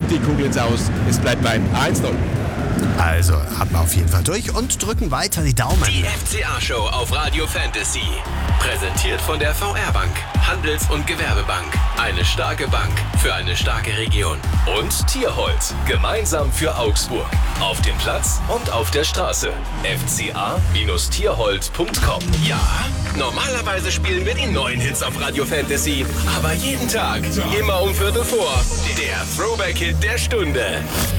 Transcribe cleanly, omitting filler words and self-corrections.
die Kugel ins Aus. Es bleibt beim 1:0. Also, atmen wir auf jeden Fall durch und drücken weiter die Daumen. Die FCA-Show auf Radio Fantasy. Präsentiert von der VR-Bank, Handels- und Gewerbebank. Eine starke Bank für eine starke Region. Und Tierhold, gemeinsam für Augsburg. Auf dem Platz und auf der Straße. fca-tierhold.com. Ja, normalerweise spielen wir die neuen Hits auf Radio Fantasy. Aber jeden Tag, immer um 3:15. Der Throwback-Hit der Stunde.